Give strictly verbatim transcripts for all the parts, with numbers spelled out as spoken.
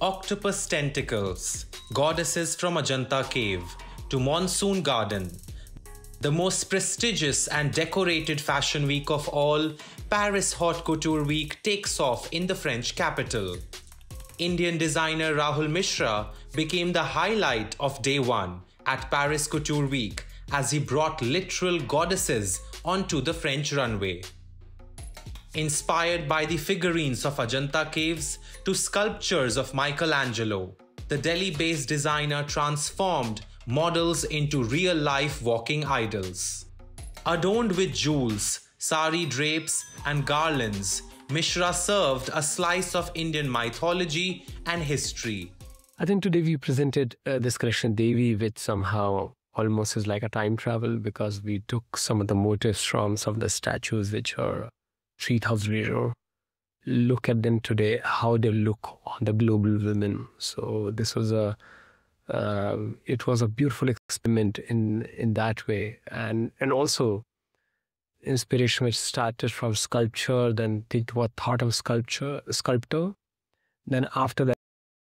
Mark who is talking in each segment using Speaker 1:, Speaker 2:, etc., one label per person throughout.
Speaker 1: octopus tentacles, goddesses from Ajanta Cave, to Monsoon Garden, the most prestigious and decorated fashion week of all, Paris Haute Couture Week takes off in the French capital. Indian designer Rahul Mishra became the highlight of day one at Paris Couture Week as he brought literal goddesses onto the French runway. Inspired by the figurines of Ajanta Caves to sculptures of Michelangelo, the Delhi-based designer transformed models into real-life walking idols. Adorned with jewels, sari drapes and garlands, Mishra served a slice of Indian mythology and history.
Speaker 2: I think today we presented uh, this collection Devi, which somehow almost is like a time travel because we took some of the motifs from some of the statues which are three thousand years old. Look at them today, how they look on the global women. So this was a Uh, it was a beautiful experiment in in that way, and and also inspiration which started from sculpture, then think what thought of sculpture sculptor, then after that,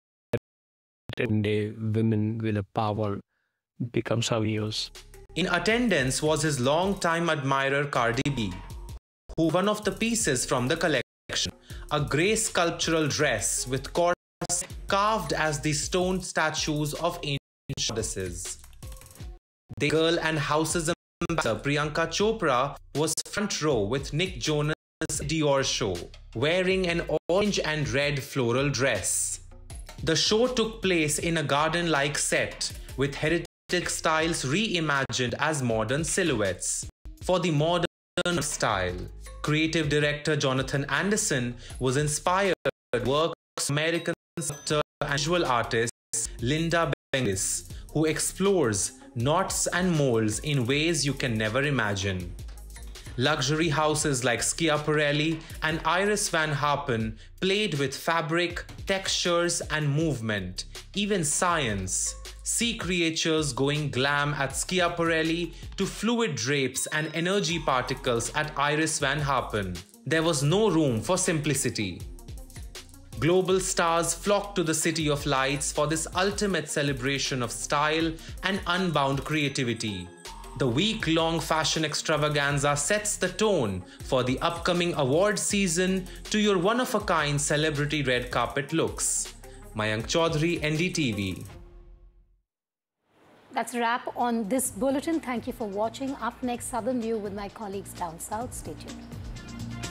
Speaker 2: day women with a power become saviors.
Speaker 1: In attendance was his long-time admirer Cardi B, who one of the pieces from the collection, a grey sculptural dress with cord carved as the stone statues of ancient goddesses. The Girl and House's ambassador Priyanka Chopra was front row with Nick Jonas' Dior show, wearing an orange and red floral dress. The show took place in a garden-like set with heritage styles reimagined as modern silhouettes. For the modern style, creative director Jonathan Anderson was inspired by work of American sculptor and visual artist Linda Bengis, who explores knots and molds in ways you can never imagine. Luxury houses like Schiaparelli and Iris Van Harpen played with fabric, textures and movement, even science. Sea creatures going glam at Schiaparelli to fluid drapes and energy particles at Iris Van Harpen. There was no room for simplicity. Global stars flocked to the City of Lights for this ultimate celebration of style and unbound creativity. The week-long fashion extravaganza sets the tone for the upcoming award season to your one-of-a-kind celebrity red carpet looks. Mayank Chaudhary, N D T V.
Speaker 3: That's a wrap on this bulletin. Thank you for watching. Up next, Southern View with my colleagues down south. Stay tuned.